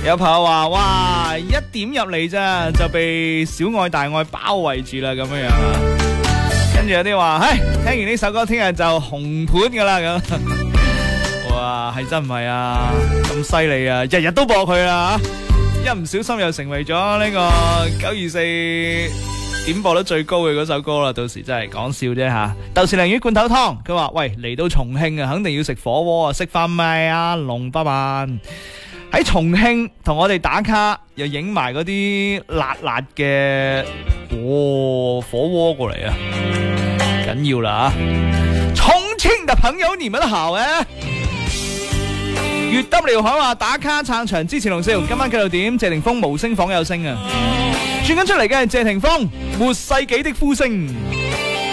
有朋友話：哇，一點入嚟咋就被小愛大愛包圍住啦咁樣啊！跟住有啲話：唉，聽完呢首歌，聽日就紅盤噶啦咁。哇，係真唔係啊？咁犀利啊！日日都播佢啊！一唔小心又成為咗呢個924點播率最高嘅嗰首歌啦。到時真係講笑啫吓。豆豉鯪魚罐頭湯，佢話：喂，嚟到重慶啊，肯定要食火鍋啊！食飯咪啊，龍巴飯喺重慶同我哋打卡，又影埋嗰啲辣辣嘅火鍋過嚟啊！緊要啦啊！重慶嘅朋友你們好啊！粵 W 海話打卡撐場支持龍少，今晚繼續點謝霆鋒無聲仿有聲啊！轉緊出嚟嘅係謝霆鋒末世紀的呼聲。